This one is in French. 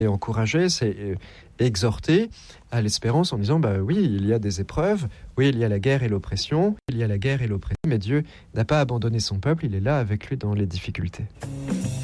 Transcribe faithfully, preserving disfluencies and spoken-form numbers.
Et encourager, c'est exhorter à l'espérance en disant, bah oui, il y a des épreuves, oui, il y a la guerre et l'oppression, il y a la guerre et l'oppression, mais Dieu n'a pas abandonné son peuple, il est là avec lui dans les difficultés.